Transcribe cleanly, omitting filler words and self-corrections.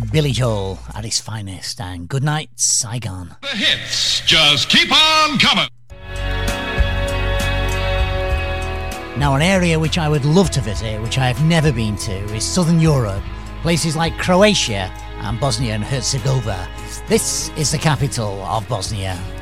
Billy Joel at his finest, and good night, Saigon. The hits just keep on coming. Now, an area which I would love to visit, which I have never been to, is Southern Europe, places like Croatia and Bosnia and Herzegovina. This is the capital of Bosnia.